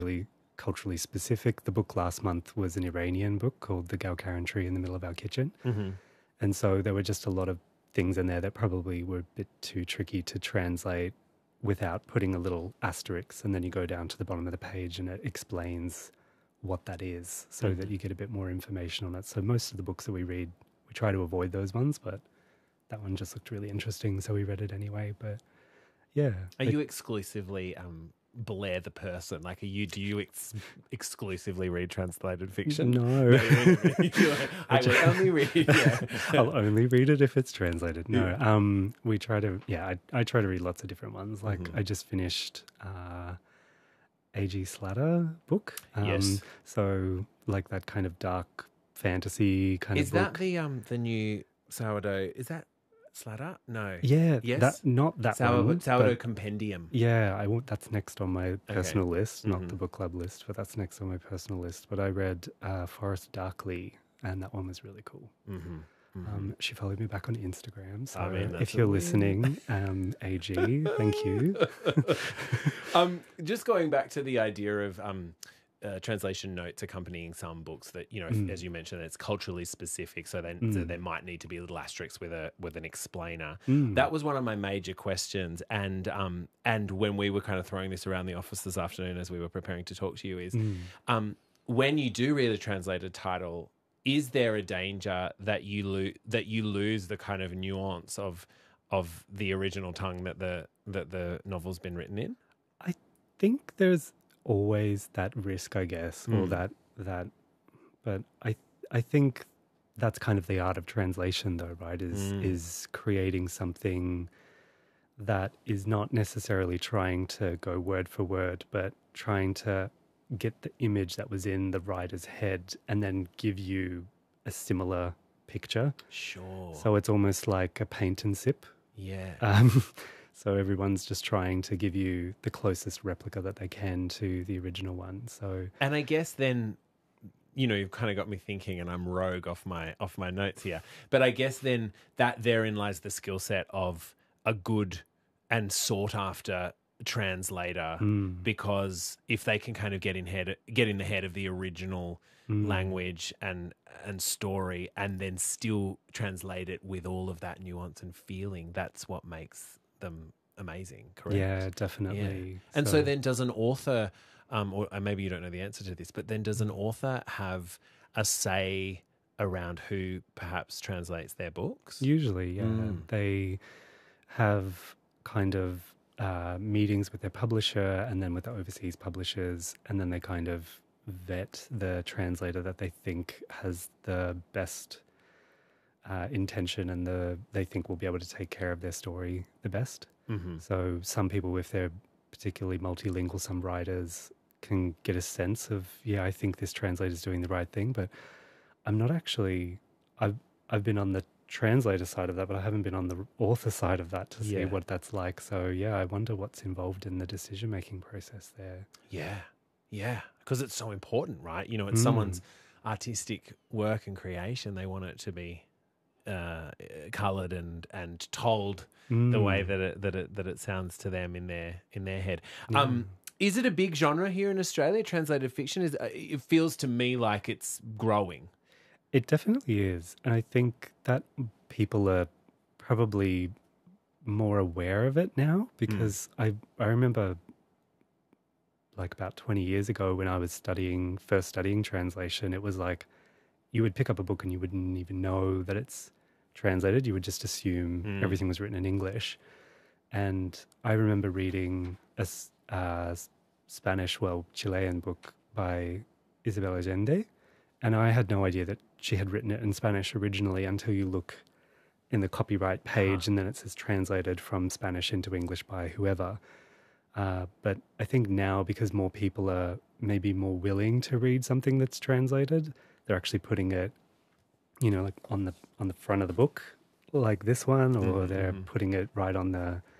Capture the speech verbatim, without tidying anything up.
really culturally specific. The book last month was an Iranian book called The Galkaran Tree in the Middle of Our Kitchen. Mm-hmm. And so there were just a lot of things in there that probably were a bit too tricky to translate without putting a little asterisk. And then you go down to the bottom of the page and it explains what that is so mm-hmm. that you get a bit more information on it. So most of the books that we read, we try to avoid those ones, but that one just looked really interesting, so we read it anyway. But yeah. Are like, you exclusively um, Blair the person? Like, are you? Do you ex- exclusively read translated fiction? No. no I will only read. Yeah. I'll only read it if it's translated. No. Yeah. Um, we try to. Yeah, I, I try to read lots of different ones. Like mm-hmm. I just finished uh, A G Slatter book. Um, yes. So like that kind of dark fantasy kind Is of book. that the um the new sourdough? Is that Slatter? No. Yeah. Yes. That, not that Sour, one. sourdough but compendium. yeah, I want that's next on my personal Okay. list, not mm-hmm. the book club list, but that's next on my personal list. But I read uh, Forest Darkly, and that one was really cool. Mm-hmm. Mm-hmm. Um, she followed me back on Instagram, so I mean, if you're listening, um, A G, thank you. um, just going back to the idea of um, uh, translation notes accompanying some books that, you know, Mm. as you mentioned, it's culturally specific, so then Mm. so there might need to be little asterisks with a with an explainer. Mm. That was one of my major questions, and um, and when we were kind of throwing this around the office this afternoon as we were preparing to talk to you, is Mm. um, when you do read a translated title, is there a danger that you lose that you lose the kind of nuance of of the original tongue that the that the novel's been written in? I think there's always that risk, I guess, or Mm. that that, but I I think that's kind of the art of translation, though, right? Is Mm. is creating something that is not necessarily trying to go word for word, but trying to get the image that was in the writer's head and then give you a similar picture. Sure. So it's almost like a paint and sip. yeah. Um, so everyone's just trying to give you the closest replica that they can to the original one. So And I guess then, you know, you've kind of got me thinking, and I'm rogue off my off my notes here. But I guess then that therein lies the skill set of a good and sought after translator, mm, because if they can kind of get in head get in the head of the original mm, language and and story, and then still translate it with all of that nuance and feeling, that's what makes them amazing. Correct? yeah, definitely. Yeah. And so, then does an author, um, or maybe you don't know the answer to this, but then does an author have a say around who perhaps translates their books? usually, yeah, Mm. they have kind of uh, meetings with their publisher and then with the overseas publishers, and then they kind of vet the translator that they think has the best uh, intention and the they think will be able to take care of their story the best. Mm-hmm. So some people, if they're particularly multilingual, some writers can get a sense of, yeah, I think this translator's doing the right thing, but I'm not actually, I've, I've been on the translator side of that, but I haven't been on the author side of that to see Yeah. what that's like. So yeah, I wonder what's involved in the decision-making process there. Yeah, yeah, because it's so important, right? You know, it's Mm. someone's artistic work and creation. They want it to be uh, coloured and and told Mm. the way that it that it that it sounds to them in their in their head. Yeah. Um, is it a big genre here in Australia? Translated fiction is. Uh, it feels to me like it's growing. It definitely is. And I think that people are probably more aware of it now, because I I remember like about twenty years ago when I was studying, first studying translation, it was like you would pick up a book and you wouldn't even know that it's translated. You would just assume Mm. everything was written in English. And I remember reading a s- uh, Spanish, well, Chilean book by Isabel Allende, and I had no idea that she had written it in Spanish originally until you look in the copyright page, and then it says translated from Spanish into English by whoever. Uh, but I think now, because more people are maybe more willing to read something that's translated, they're actually putting it, you know, like on the on the front of the book, like this one, or Mhm, they're mhm. putting it right on the